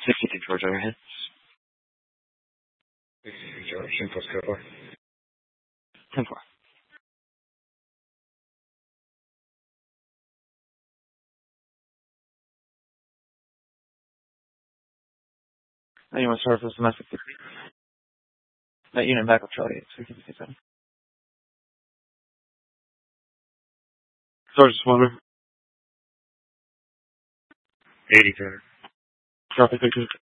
62 George overhead. 62 George, input code 4. 10-4. Now you want to start with domestic. That unit back up Charlie 8. George Swimmer. 80 Turner. Traffic 32.